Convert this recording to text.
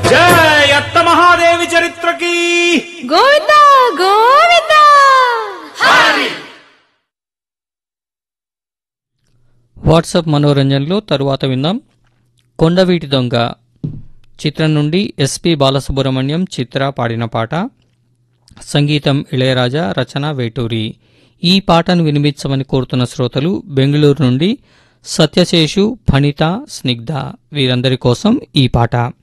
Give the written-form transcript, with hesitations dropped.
జయ అత్త మహాదేవి చరిత్రకి గోవింద గోవింద. వాట్సాప్ మనోరంజన్లో తరువాత విందాం కొండవీటి దొంగ చిత్రం నుండి ఎస్పి బాలసుబ్రహ్మణ్యం చిత్ర పాడిన పాట. సంగీతం ఇళయరాజా, రచన వేటూరి. ఈ పాటను వినిపించమని కోరుతున్న శ్రోతలు బెంగళూరు నుండి సత్యశేషు, ఫణిత, స్నిగ్ధ. వీరందరి కోసం ఈ పాట.